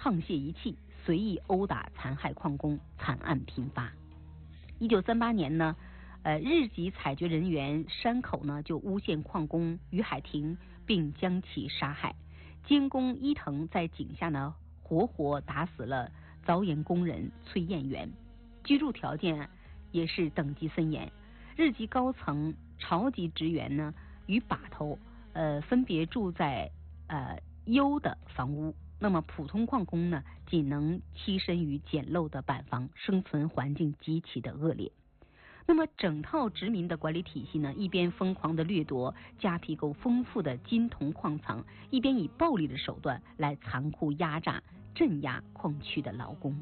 沆瀣一气，随意殴打残害矿工，惨案频发。1938年呢，日籍采掘人员山口呢就诬陷矿工于海婷，并将其杀害。监工伊藤在井下呢活活打死了凿岩工人崔彦元。居住条件也是等级森严，日籍高层朝级职员呢与把头分别住在优的房屋，那么普通矿工呢仅能栖身于简陋的板房，生存环境极其的恶劣。那么整套殖民的管理体系呢，一边疯狂的掠夺加皮沟丰富的金铜矿藏，一边以暴力的手段来残酷压榨镇压矿区的劳工。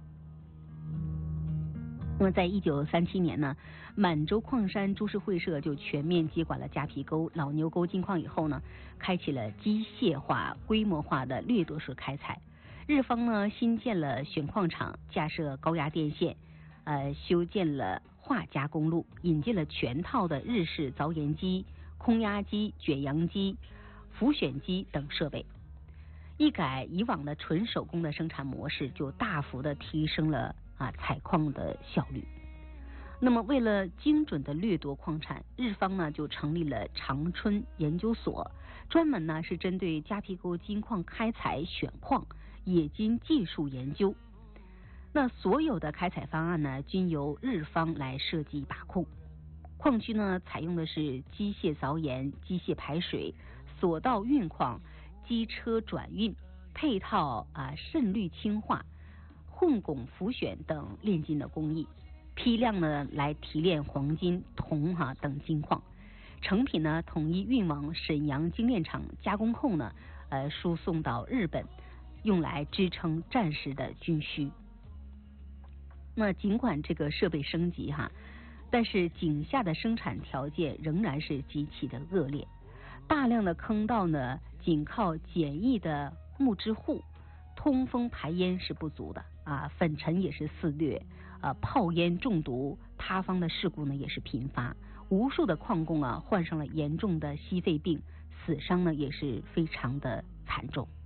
那么在1937年呢，满洲矿山株式会社就全面接管了加皮沟、老牛沟金矿以后呢，开启了机械化、规模化的掠夺式开采。日方呢新建了选矿场，架设高压电线，修建了化加工路，引进了全套的日式凿岩机、空压机、卷扬机、浮选机等设备。一改以往的纯手工的生产模式，就大幅的提升了采矿的效率。那么为了精准的掠夺矿产，日方呢就成立了长春研究所，专门呢是针对加皮沟金矿开采选矿、冶金技术研究。那所有的开采方案呢均由日方来设计把控。矿区呢采用的是机械凿岩、机械排水、索道运矿、机车转运，配套渗滤氢化、混汞浮选等炼金的工艺，批量呢来提炼黄金、铜等金矿，成品呢统一运往沈阳精炼厂加工后呢，输送到日本，用来支撑战时的军需。那尽管这个设备升级但是井下的生产条件仍然是极其的恶劣，大量的坑道呢仅靠简易的木质户，通风排烟是不足的粉尘也是肆虐，泡烟中毒、塌方的事故呢也是频发，无数的矿工患上了严重的矽肺病，死伤呢也是非常的惨重。